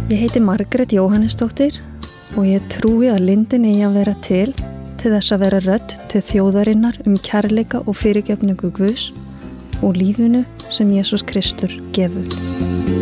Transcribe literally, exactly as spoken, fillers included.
Ég heiti Margrét Jóhannesdóttir og ég trúi að lindin eigi að vera til til þess að vera rödd til þjóðarinnar um kærleika og fyrirgefningu Guðs og lífinu sem Jesús Kristur gefur.